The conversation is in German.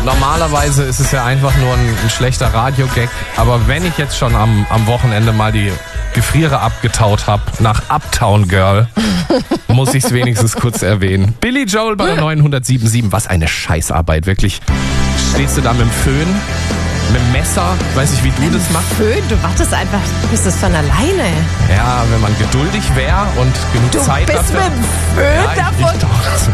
Normalerweise ist es ja einfach nur ein schlechter Radiogag, aber wenn ich jetzt schon am Wochenende mal die Gefriere abgetaut habe nach Uptown Girl, muss ich es wenigstens kurz erwähnen. Billy Joel bei der 907.7, was eine Scheißarbeit, wirklich. Stehst du da mit dem Föhn, mit dem Messer, weiß ich, wie du das machst. Föhn, du wartest einfach, bis das von alleine. Ja, wenn man geduldig wäre und genug Zeit Du bist dafür. mit dem Föhn Ja, davon. ich doch.